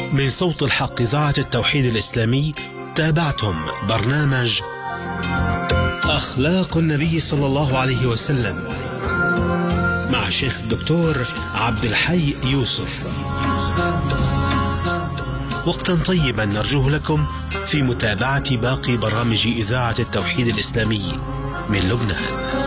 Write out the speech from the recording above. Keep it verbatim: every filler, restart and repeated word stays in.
من صوت الحق إذاعة التوحيد الإسلامي تابعتم برنامج أخلاق النبي صلى الله عليه وسلم مع الشيخ الدكتور عبد الحي يوسف. وقتا طيبا نرجوه لكم في متابعة باقي برامج إذاعة التوحيد الإسلامي من لبنان.